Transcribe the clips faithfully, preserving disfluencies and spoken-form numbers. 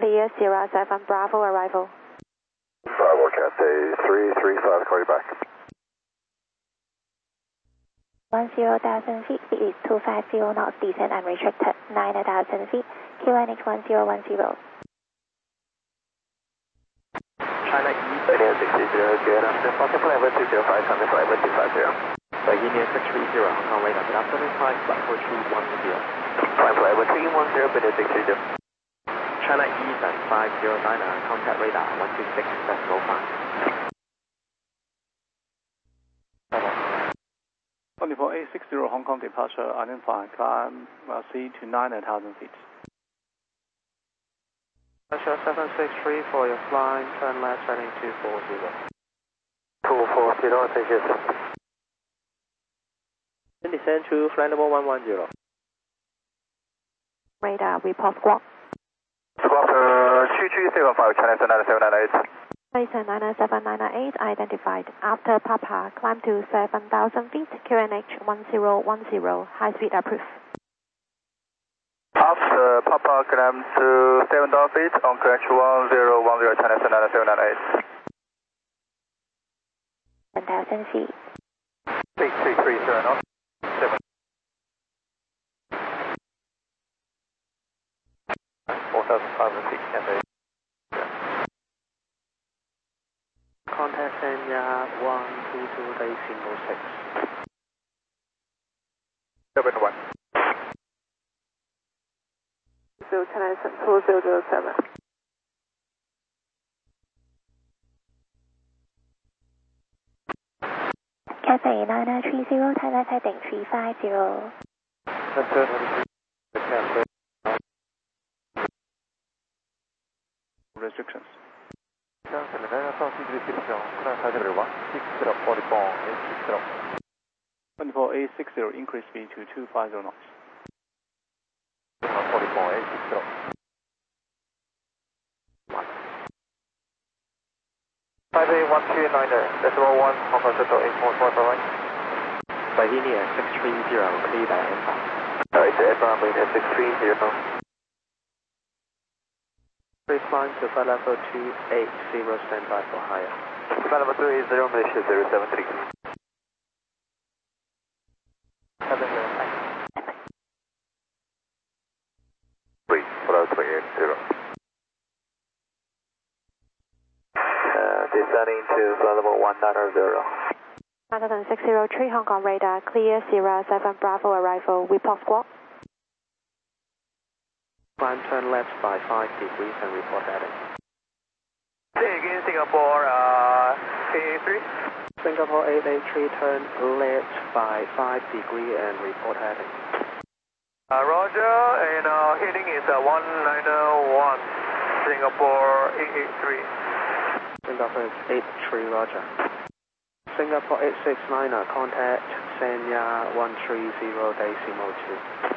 clear Sierra seven Bravo arrival. Bravo Cathay three three five, call you back. one zero thousand feet, speed is two five zero knots, descent unrestricted, nine thousand feet, Q N H one zero one zero. China East, India six three zero, good afternoon, Fokker Flight two zero five, Sunday Flight two five zero. India six three zero, Hong Kong radar, good afternoon, climb flight four three one zero. Climb flight three one zero, India six three zero. China East and five zero nine, contact radar one two six decimal five. twenty-four A sixty Hong Kong departure, identify, climb uh, C to nine thousand feet. Russia seven six three for your flying, turn left heading two four zero. two four zero, thank you. Descend to flight level one one zero. Radar, report squawk. Squawk uh, two three seven five, China nine seven nine eight. China nine seven nine eight identified. After Papa, climb to seven thousand feet, Q N H one zero one zero, high speed approved. After Papa, climb to seven thousand feet, on Q N H one zero one zero, China nine seven nine eight. one thousand feet. six three three zero knots. seven. four thousand five hundred feet, Cathay. Contact Sanya one two two decimal six. seven one. zero China two zero zero seven. Cathay nine three zero, Thailand heading three five zero. Restrictions. twenty-four A sixty, increase speed to two five zero knots. forty-four A sixty. five A one two nine, decimal one, Hong Kong Central eight four four five. India six three zero, clear by aircraft. Alright, the aircraft India six three zero. Please climb to flight level two eight zero, stand by for higher. Flight level two eight zero, Malaysia zero seven three. Three, flight level eight zero. Uh, descending to flight level one nine zero. one six zero three Hong Kong radar, clear Sierra seven Bravo arrival, report squawk. Climb turn left by five degrees and report heading. Say again, Singapore uh, eight eight three. Singapore eight eight three, turn left by five degrees and report heading. Uh, Roger, and uh, heading is uh, one nine one, Singapore eight eight three. Singapore eight three, Roger. Singapore eight six nine, contact Sanya one three zero decimal two.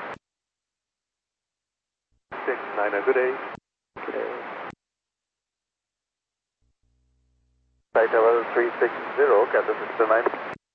six nine, good day. Good day. Flight level three six zero, Cathay System nine.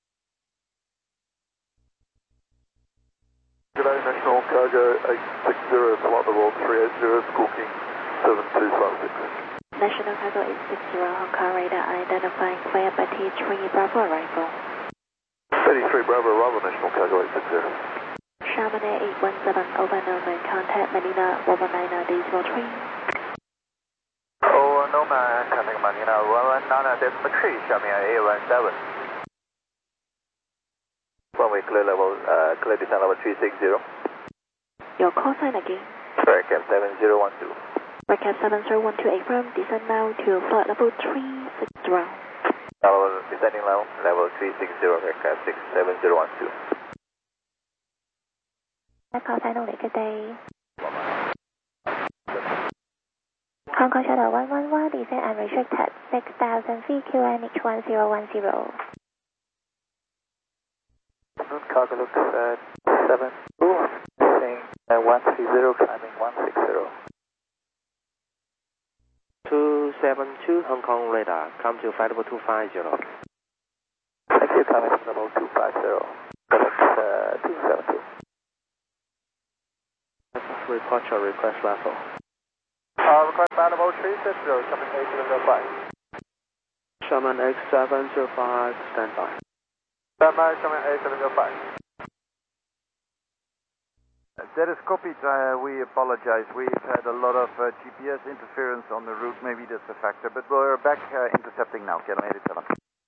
July National Cargo eight six zero, slot level three eight zero, Squawking seven two five six. National Cargo eight six zero, Hong Kong radar identifying clear by T three Bravo arrival. thirty-three Bravo, Bravo, National Cargo eight six zero. Chamonix eight one seven, over Norman, contact Manila one one nine decimal three. Oh, Norman, contact Manila one one nine decimal three, Chamonix eight one seven. Runway clear level, uh, clear descent level three six zero. Your call sign again. Recap seven zero one two. Recap seven zero one two eight from descend now to flight level three six zero. Level, descending level, level three six zero, recap six seven zero one two. Call sign only, good day. Hong Kong Shuttle one one one, descent unrestricted, six thousand feet, Q N H one zero one zero. Cargo looks at seven two, saying uh, one three zero, climbing one six zero. two seven two, Hong Kong radar, come to flight level two five zero. Thank you, climbing level two five zero. Correct, uh, two seven two. Report your request level. Uh, climb flight level three six zero, Sherman A seven zero five. Sherman X seven zero five, stand by. Stand by, Sherman A seven zero five. That is copied. Uh, we apologize. We've had a lot of uh, G P S interference on the route. Maybe that's a factor, but we're back uh, intercepting now. Kilo eighty-seven.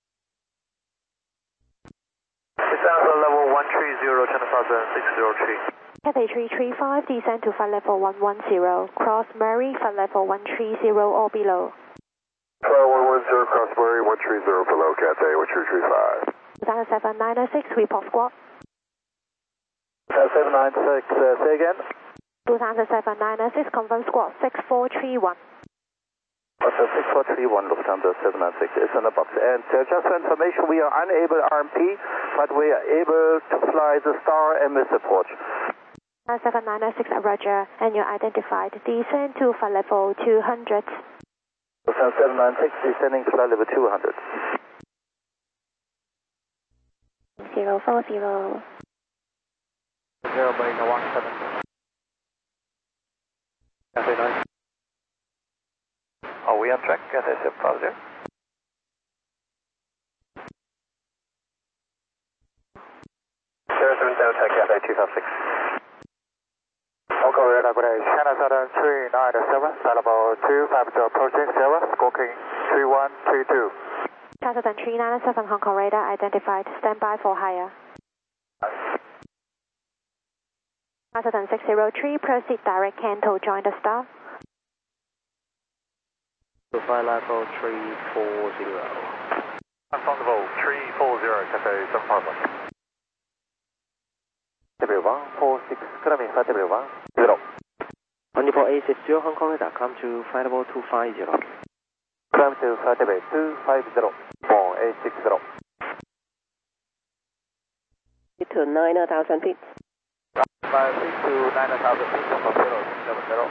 Descend level one three zero, ten thousand six zero three. Cathay three three five, descend to flight level one one zero. Cross Murray, flight level one three zero or below. Flight one one zero, cross Murray, one three zero below, Cathay one three three five. two thousand seven nine oh six, report squawk. seven nine six, uh, say again. two thousand seven nine oh six, confirm squawk six four three one. So six four three one, Lufthansa seven nine six is in the box. And uh, just for information, we are unable R M P, but we are able to fly the Star and miss approach. seven nine oh six, Roger, and you're identified. Descend to flight level two hundred. Lufthansa seven nine six, descending flight level two hundred. zero four zero. Zero by one seven. Cathay nine. Are we on track? Cathay seven five zero. Zero seven Delta, Cathay two five six. Okay, radar good day. China Southern three nine seven, flight level two five zero, approaching zero, squawking three one three two. China Southern three nine seven, Hong Kong radar identified. Stand by for higher. China Southern six zero three, proceed direct Canto, join the Star. To flight level three four zero. Level three four zero, Cathay seven five one. W one four six, climbing flight W one zero. On Newport A six zero, Hong Kong radar, come to flight level two five zero. Climb to flight level two five zero, one A six zero. To nine thousand feet. Five feet to nine thousand feet, from zero seven zero.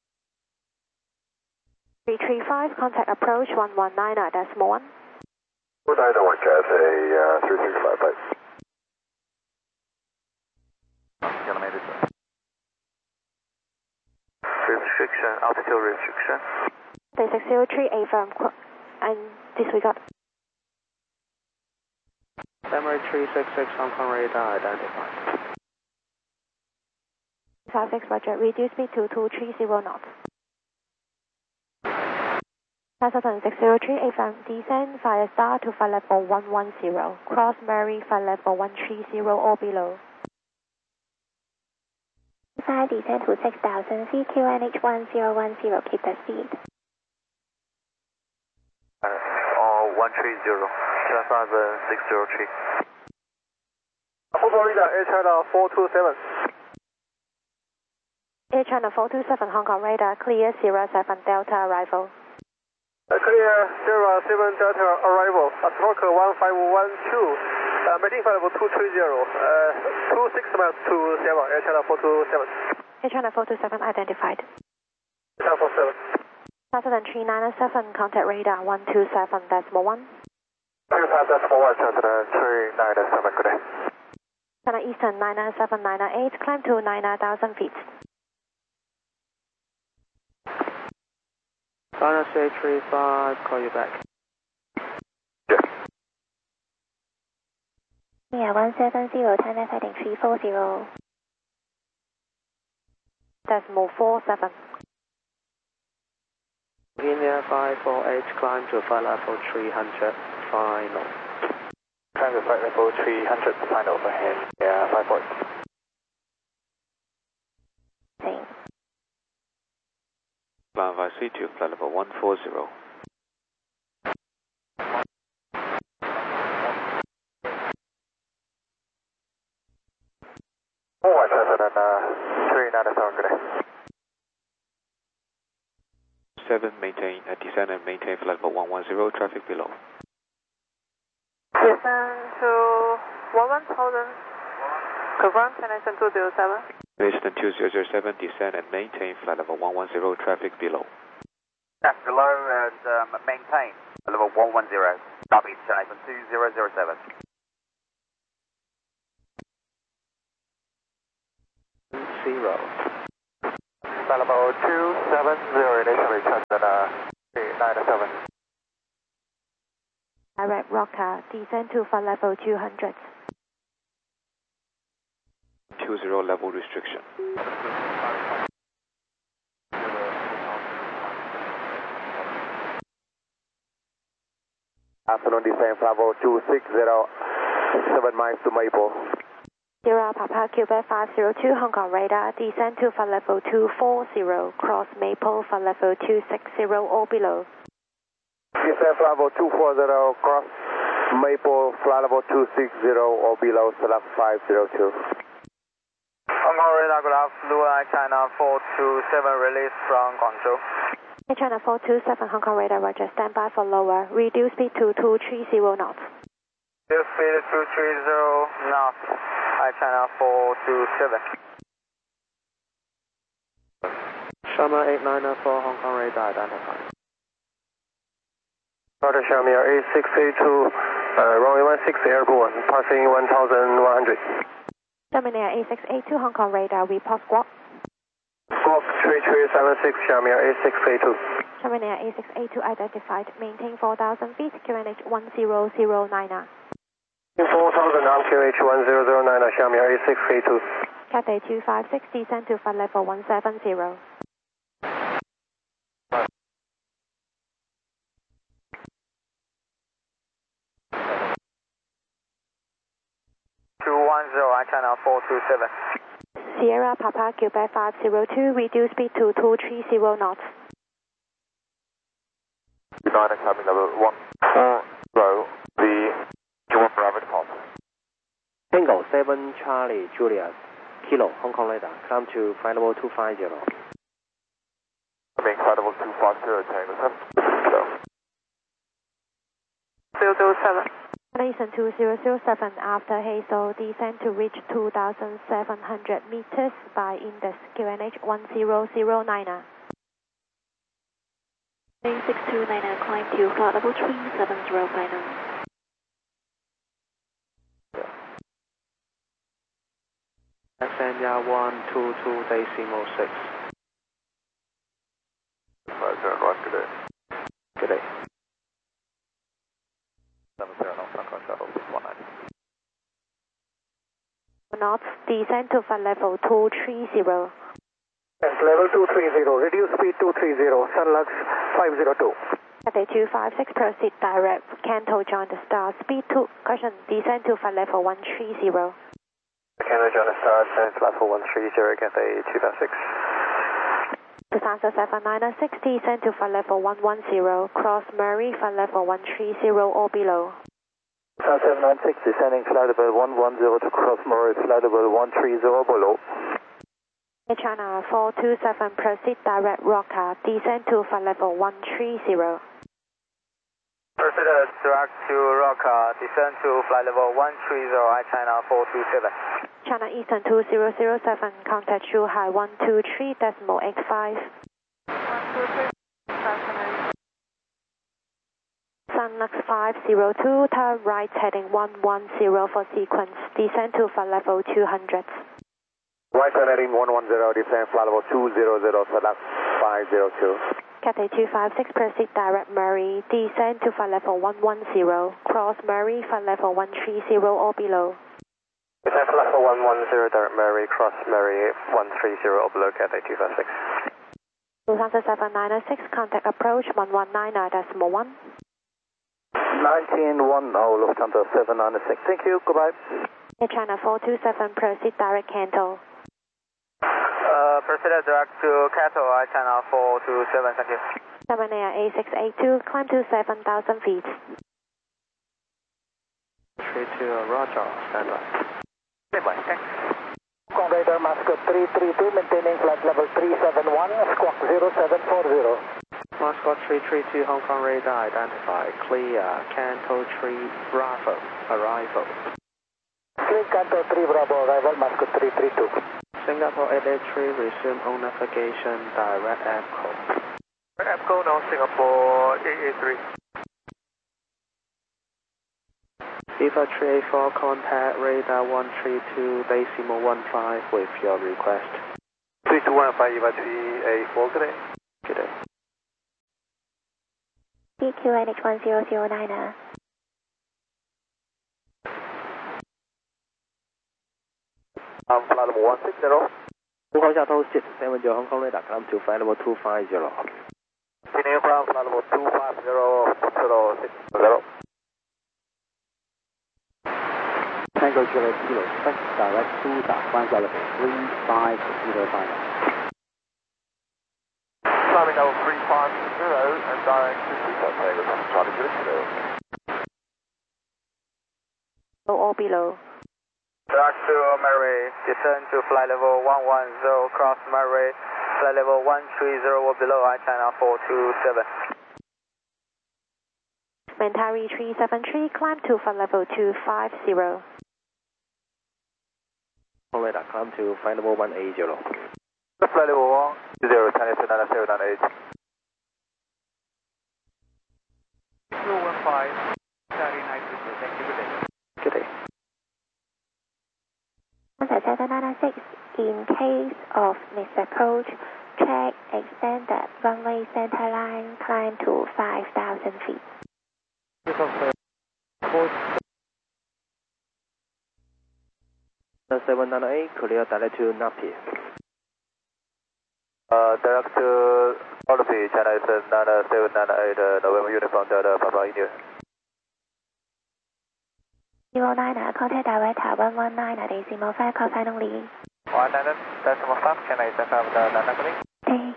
three three five, contact approach one one nine decimal one. one nine one, Cathay uh, three six five, bye. Kilometer. Restriction, altitude restriction. six zero three, affirm, and disregard. Emirates three six six, Hong Kong radar identified. five six, Roger, reduce speed to two three zero knots. Southern six zero three, affirm, descend via Star to flight level one one zero. Cross Murray, flight level one three zero or below. Side descend to six thousand feet, Q N H one zero one zero, keep the speed. Uh, one three zero, Lufthansa six zero three. Hong Kong radar, Air China four two seven. Air China four two seven, Hong Kong radar, clear zero seven Delta arrival. Uh, clear zero seven Delta arrival, Stroke one five one two, uh, maintaining flight level two three zero, uh, two six miles to seven, Air China four two seven. Air China four two seven identified. China four seven. Southern three nine seven, contact radar one two seven decimal one. two five decimal one, Southern three nine seven, good day. China Eastern nine nine seven nine eight, climb to nine thousand feet. China six three five, call you back. Yeah. Yeah, one seven zero, China heading three four zero. Decimal four seven. India five four eight, climb to flight level three hundred, final. Climb to flight level three hundred, final overhead. Yeah, five four. Same. Climb by C two, flight level one four zero. Oh, I said that, uh, three nine seven, good day. seven, maintain, uh, descend and maintain flight level one one zero, traffic below. Descend to one one thousand. Confirm, destination two zero seven. Eastern two zero zero seven, descend and maintain flight level one one zero, traffic below. That's below and um, maintain level one one zero. Copy, destination two zero zero seven. Zero. flight level two seven zero, initial return at uh, nine seven. Direct Rocker, descend to flight level two hundred. two zero level restriction. Afternoon descent flight level two six zero, seven miles to Maple. Sierra Papa Quebec five zero two Hong Kong radar, descend to flight level two four zero, cross Maple flight level two six zero or below. Descend flight level two four zero, cross Maple flight level two six zero or below, select five zero two. Hong Kong radar, good afternoon, China four two seven, release from Guangzhou. China four two seven Hong Kong radar, roger, stand by for lower, reduce speed to two three zero knots. Reduce speed two three zero knots. China four two seven. Sharma eight nine four Hong Kong radar identified. Roger, Xiaomi A six eight two, uh, runway one six airborne, passing one thousand one hundred. Xiaomi A six eight two Hong Kong radar, report squawk. Squawk three three seven six, Xiaomi A six eight two. Xiaomi A six eight two identified, maintain four thousand feet, Q N H one zero zero nine. four thousand on Q H one zero zero nine, Xiaomi A six eight two. Cathay two five six, descend to flight level one seven zero. two one zero, China four two seven. Sierra Papa Quebec five zero two, reduce speed to two three zero knots. United climbing level one four zero, the Jewel Bravo default. Tango seven Charlie Juliet Kilo Hong Kong radar, climb to flight level two five zero. Coming flight level two five zero, Tango seven. zero zero seven. Malaysian two zero zero seven, after Hazel, descend to reach two thousand seven hundred meters by index Q N H one zero zero nine. A six two nine, climb to flight level three seven zero final. Sanya one two two decimal six. Roger, right, good day. Good day. seven zero, no, Franco Shuttle six one nine. Knots, descend to flight level two three zero. Yes, level two three zero, reduce speed two three zero, Sunlux five zero two. Cathay two five six, proceed direct, Canto join the star, speed two, caution, descend to flight level one three zero. Canada John Star, descend to level one three zero, Cathay two five six. Lufthansa seven nine six, descend to flight level one one zero, cross Murray, flight level one three zero or below. Lufthansa seven nine six, descending flight level one one zero to cross Murray, flight level one three zero below. China four two seven, proceed direct Rocker, descend to flight level one three zero. Proceed direct to Rocker, descend to flight level one three zero, China four two seven. China Eastern two zero zero seven, contact Shuhai one two three decimal eight five. one two three, Sunlux Sunlux five zero two, turn right heading one one zero for sequence, descend to flight level two hundred. Right turn heading one one zero, descend flight level two zero zero, select five zero two. Cathay two five six, proceed direct Murray, descend to flight level one one zero, cross Murray, flight level one three zero or below. Descend flight level one one zero, direct Murray, cross Murray one three zero or below, Cathay two five six. Lufthansa seven nine six, contact approach one one nine decimal one. nineteen ten, Lufthansa seven nine six, thank you, goodbye. China four two seven, proceed direct Canto. Uh, proceed direct to Cattle, China four two seven, thank you. seven Air A six eight two, climb to seven thousand feet. three two, Roger, standby. Standby, thanks. Hong Kong radar mask three three two, maintaining flight level three seven one, squawk zero seven four zero. Moscow three three two Hong Kong radar identified, clear, Canto three Bravo, arrival. Clear Canto three Bravo, arrival, mask three three two. Singapore eight eight three, resume on navigation, direct Echo. Echo, now Singapore eight eight three. Viva three eight four, contact radar one three two decimal one five with your request. three two one five, Viva three eight four, good day. Good day. D Q N H one zero zero nine. Um, flight level one six zero. 空港下头 six seven zero Hong Kong radar, climb to flight level two five zero. Continue from flight level two five zero, zero six zero. Tango Juliet Kilo six, direct to flight level three five zero five. Climbing level three five zero and direct to Tango Charlie Juliet Kilo. Low or below. Direct to Mary, descend to flight level one one zero, cross Mary, flight level one three zero or below, I China four two seven. Mentari three seven three, climb to flight level two five zero. Hong Kong radar, climb to flight level one eight zero. Flight level one zero, China seven nine seven eight. two one five, Charlie nine two two, thank you, good day. Good day. seven nine six, in case of misapproach, check extended runway center line, climb to five thousand feet. seven nine eight, clear direct to Napi. Uh, direct to Napi, China is nine seven nine eight, uh, November Uniform Delta, Papa India. zero nine, contact director one one nine, decimal five, call sign only. one nine, decimal five, China is five, the Nana calling. Okay.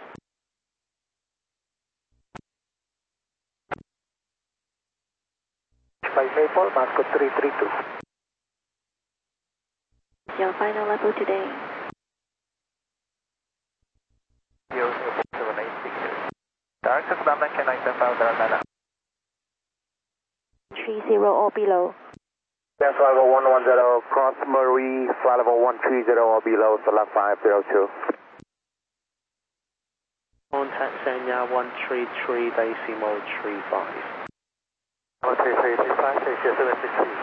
By Maple, Moscow three three two. Your final level today. zero zero seven eight six zero. Direct to London, China is five, the Nana. three zero or below. That's flight level one one zero, cross Marie, flight level one three zero or below, select five zero two. Contact Sanya one three three decimal three five. one three three three five, six seven six three.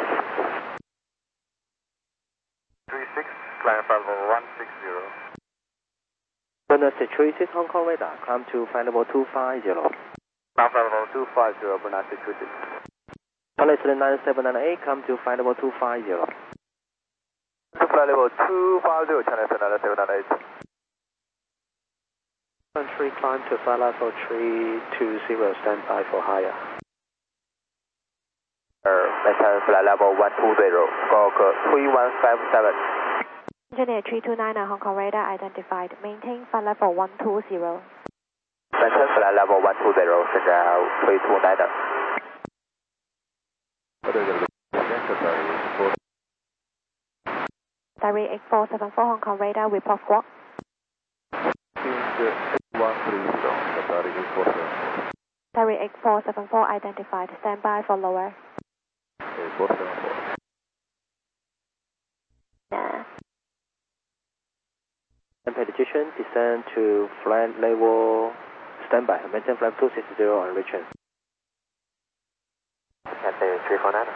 three six, climb flight level one six zero. Bernard three six Hong Kong radar, climb to flight level two five zero. Climb flight level two five zero, Bernard three six. Charlie nine seven nine eight, come to flight level two five zero. To flight level two five zero, China nine seven nine eight. Country climb to flight level three two zero, stand by for higher. Uh, maintain flight level one two zero, squawk three one five seven. Engineer three two nine, Hong Kong radar identified. Maintain flight level one two zero. Maintain flight level one two zero, 现在three two nine。 Direct eight four seven four Hong Kong radar, report squawk. Direct eight four seven four identified, stand by for lower. Nah. Competition, descend to flight level, stand by, maintain flight two six zero and return. Cathay three four nine.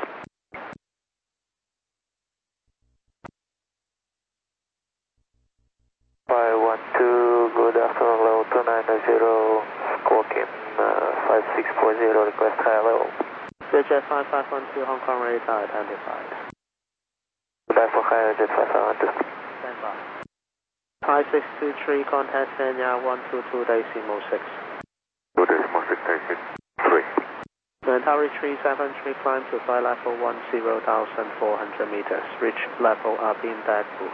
five one two, good afternoon, level two nine zero, squawking uh, five six four zero, request higher level. Jet five five one two Hong Kong radar identified. Goodbye for higher, Jet five five one two. Stand by. five six two three, contact Sanya one two two decimal six. two decimal six, take three. Mentari three seven three, climb to flight level one zero thousand four hundred meters. Reach level up in Bagbu.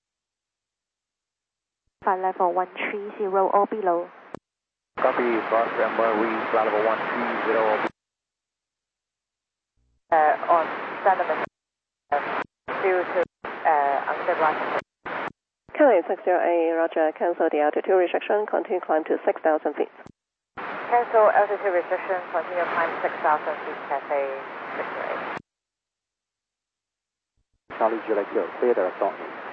Flight level one three zero or below. Copy, cross Marie, flight level one three zero or below. Uh, on sediment, uh, due to uh, unstabilized. Kelly six zero eight, roger, cancel the altitude restriction, continue climb to six thousand feet. Cancel altitude restriction, continue climb six thousand feet, Cathay six zero eight. Charlie Juliet Kilo, clear the assault.